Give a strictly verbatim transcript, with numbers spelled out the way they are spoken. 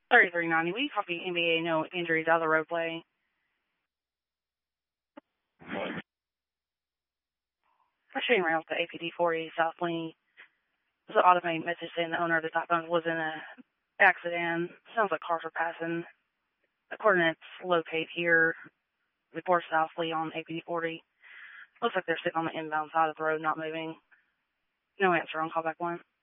thirty-three ninety. We copy N B A, no injuries out of the roadway. I'm shooting around with the A P D forty South Lee. There's an automated message saying the owner of the Typhoon was in a accident. Sounds like cars are passing. The coordinates locate here. Report South Lee on A P D forty. Looks like they're sitting on the inbound side of the road, not moving. No answer on callback one.